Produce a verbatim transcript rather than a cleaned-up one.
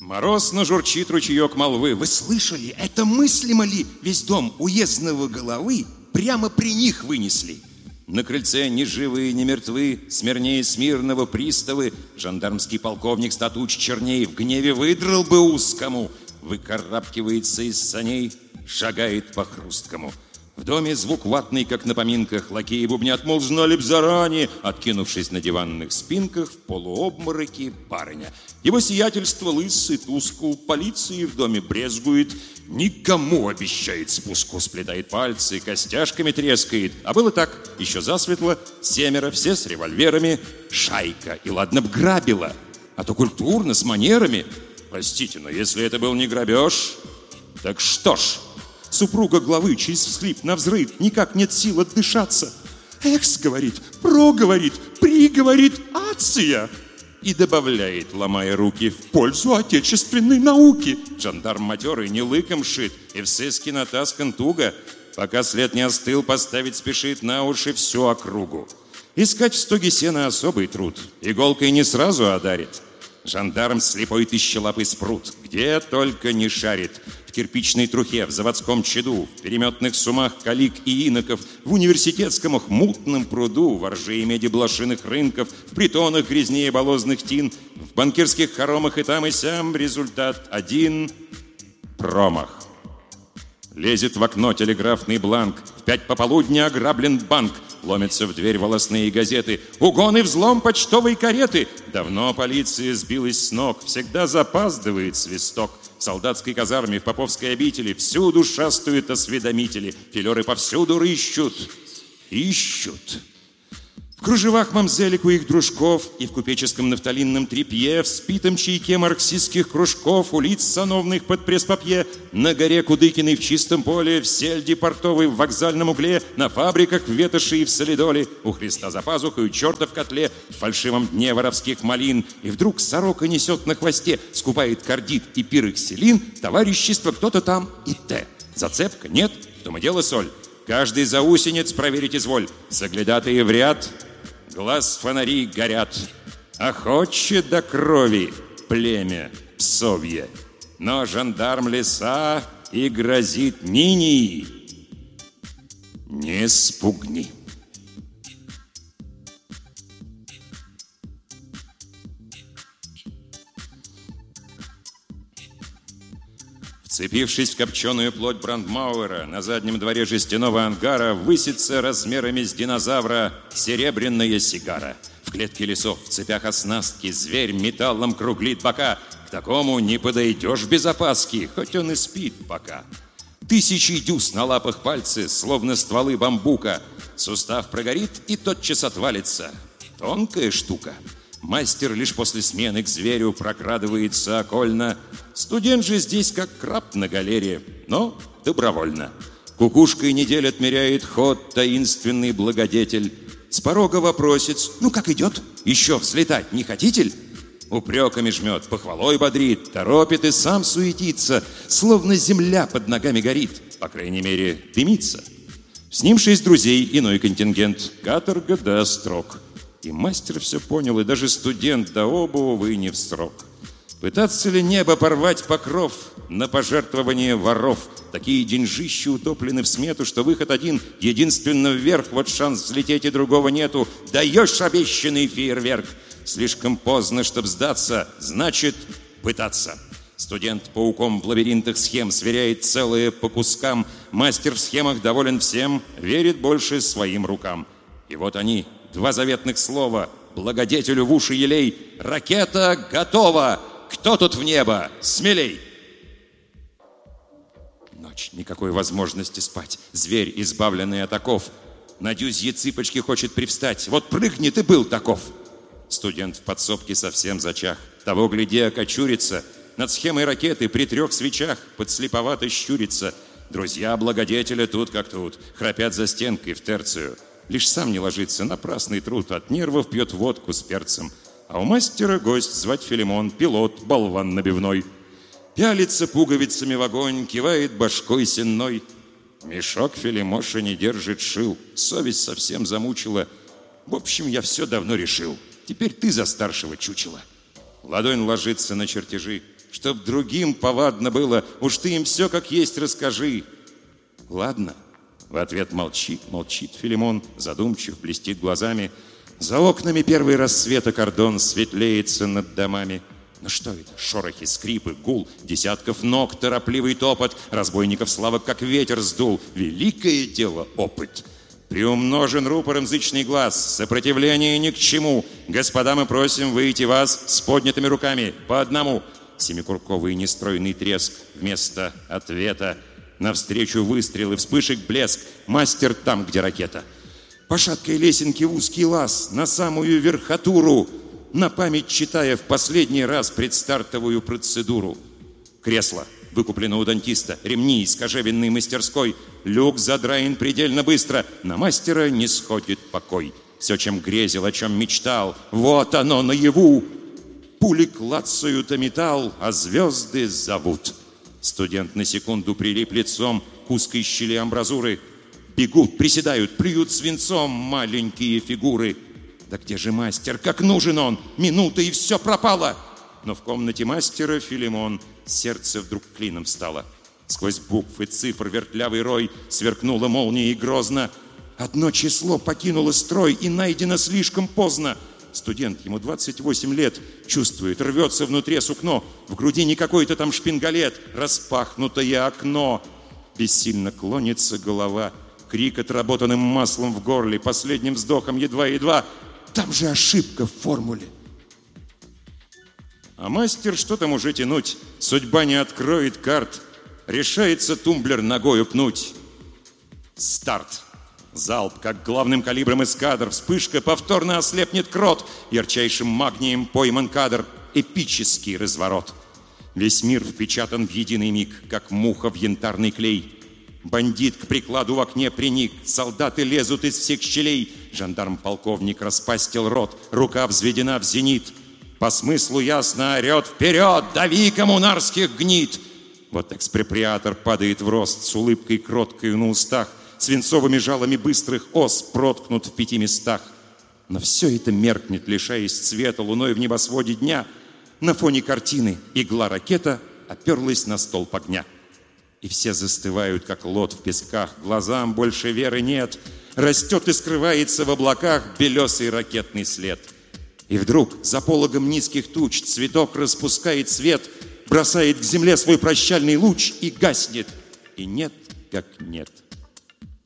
Морозно журчит ручеек молвы. Вы слышали? Это мыслимо ли? Весь дом уездного головы прямо при них вынесли. На крыльце ни живые, ни мертвы, смирнее смирного приставы. Жандармский полковник статуч черней в гневе выдрал бы узкому. Выкарабкивается из саней, шагает по хрусткому. В доме звук ватный, как на поминках. Лакеи бубнят, мол, знали б заранее. Откинувшись на диванных спинках, в полуобмороке барыня. Его сиятельство лысый, тускл, полиции в доме брезгует. Никому обещает спуску, сплетает пальцы, костяшками трескает. А было так, еще засветло, семеро, все с револьверами. Шайка, и ладно б грабила, а то культурно, с манерами. Простите, но если это был не грабеж, так что ж? Супруга главы через всхлип навзрыд, никак нет сил отдышаться. Экс говорит, про говорит, при говорит, ация. И добавляет, ломая руки, в пользу отечественной науки. Жандарм матерый не лыком шит, и в сыске натаскан туго. Пока след не остыл, поставить спешит на уши всю округу. Искать в стоге сена особый труд, иголкой не сразу одарит. Жандарм слепой тысячелапый спрут, где только не шарит. В кирпичной трухе, в заводском чаду, в переметных сумах калик и иноков, в университетском мутном пруду, во рже и меди блошиных рынков, в притонах грязнее болозных тин, в банкирских хоромах и там и сям результат один – промах. Лезет в окно телеграфный бланк, в пять пополудни ограблен банк, ломятся в дверь волосные газеты, угон и взлом почтовой кареты. Давно полиция сбилась с ног, всегда запаздывает свисток. В солдатской казарме, в поповской обители всюду шастают осведомители, филеры повсюду рыщут, ищут. В кружевах мамзелек у их дружков и в купеческом нафталинном тряпье, в спитом чайке марксистских кружков, у лиц сановных под пресс-папье, на горе Кудыкиной в чистом поле, в сельде портовой в вокзальном угле, на фабриках в ветоши и в солидоле, у Христа за пазухой, у черта в котле, в фальшивом дне воровских малин. И вдруг сорока несет на хвосте, скупает кардит и пироксилин, товарищество кто-то там и т. Зацепка? Нет? В том и дело соль. Каждый заусенец проверить изволь. Соглядатые в ряд, глаз фонари горят. Охоче до крови племя псовье. Но жандарм леса и грозит Нинии. Не спугни. Вцепившись в копченую плоть Брандмауэра, на заднем дворе жестяного ангара высится размерами с динозавра серебряная сигара. В клетке лесов, в цепях оснастки, зверь металлом круглит бока. К такому не подойдешь без опаски, хоть он и спит пока. Тысячи дюз на лапах пальцы, словно стволы бамбука. Сустав прогорит и тотчас отвалится. Тонкая штука. Мастер лишь после смены к зверю прокрадывается окольно. Студент же здесь как краб на галере, но добровольно. Кукушкой недель отмеряет ход таинственный благодетель. С порога вопросец: ну как идет? Еще взлетать не хотите ль? Упреками жмет, похвалой бодрит, торопит и сам суетится, словно земля под ногами горит, по крайней мере дымится. С ним шесть друзей, иной контингент, каторга да строк. И мастер все понял, и даже студент до оба, увы, не в срок. Пытаться ли небо порвать покров на пожертвование воров? Такие деньжищи утоплены в смету, что выход один, единственно вверх, вот шанс взлететь и другого нету. Даешь обещанный фейерверк. Слишком поздно, чтоб сдаться, значит пытаться. Студент пауком в лабиринтах схем сверяет целые по кускам. Мастер в схемах доволен всем, верит больше своим рукам. И вот они, два заветных слова, благодетелю в уши елей: ракета готова! Кто тут в небо? Смелей! Ночь, никакой возможности спать. Зверь, избавленный от оков, на дюзье цыпочки хочет привстать. Вот прыгнет и был таков. Студент в подсобке совсем зачах. Того, гляди, окочурится. Над схемой ракеты при трех свечах подслеповато щурится. Друзья благодетеля тут как тут, храпят за стенкой в терцию. Лишь сам не ложится, напрасный труд, от нервов пьет водку с перцем. А у мастера гость, звать Филимон, пилот, болван набивной. Пялится пуговицами в огонь, кивает башкой сенной. Мешок Филимоша не держит шил, совесть совсем замучила. В общем, я все давно решил. Теперь ты за старшего чучела. Ладонь ложится на чертежи. чтоб другим повадно было, уж ты им все как есть расскажи. Ладно, в ответ молчит, молчит Филимон, задумчив, блестит глазами. За окнами первый рассвета кордон светлеется над домами. Ну что это? Шорохи, скрипы, гул, десятков ног, торопливый топот, разбойников слава как ветер сдул. Великое дело опыт. Приумножен рупором зычный глаз, сопротивление ни к чему. Господа, мы просим выйти вас с поднятыми руками по одному. Семикурковый нестройный треск вместо ответа. Навстречу выстрелы, вспышек блеск. Мастер там, где ракета. По шаткой лесенке узкий лаз на самую верхотуру, на память читая в последний раз предстартовую процедуру. Кресло выкуплено у дантиста, ремни из кожевенной мастерской. Люк задраен предельно быстро, на мастера не сходит покой. Все, чем грезил, о чем мечтал, вот оно наяву. Пули клацают о металл, а звезды зовут. Студент на секунду прилип лицом к узкой щели амбразуры. Бегут, приседают, плюют свинцом маленькие фигуры. Да где же мастер? Как нужен он? Минута, и все пропало. Но в комнате мастера Филимон сердце вдруг клином стало. Сквозь буквы, цифр, вертлявый рой сверкнула молния и грозно. Одно число покинуло строй и найдено слишком поздно. Студент, ему двадцать восемь лет, чувствует, рвется внутри сукно. В груди не какой-то там шпингалет, распахнутое окно. Бессильно клонится голова. Крик отработанным маслом в горле, последним вздохом едва-едва. Там же ошибка в формуле. А мастер, что там уже тянуть? Судьба не откроет карт. Решается тумблер ногою пнуть. Старт. Залп, как главным калибром эскадр. Вспышка, повторно ослепнет крот. Ярчайшим магнием пойман кадр. Эпический разворот. Весь мир впечатан в единый миг, как муха в янтарный клей. Бандит к прикладу в окне приник. Солдаты лезут из всех щелей. Жандарм-полковник распастил рот. Рука взведена в зенит. По смыслу ясно орет: вперед, дави коммунарских гнид! Вот экспроприатор падает в рост с улыбкой кроткой на устах. Свинцовыми жалами быстрых ос проткнут в пяти местах. Но все это меркнет, лишаясь цвета луной в небосводе дня. На фоне картины игла-ракета оперлась на столб огня. И все застывают, как лод в песках. Глазам больше веры нет. Растет и скрывается в облаках белесый ракетный след. И вдруг за пологом низких туч цветок распускает свет, бросает к земле свой прощальный луч и гаснет. И нет, как нет.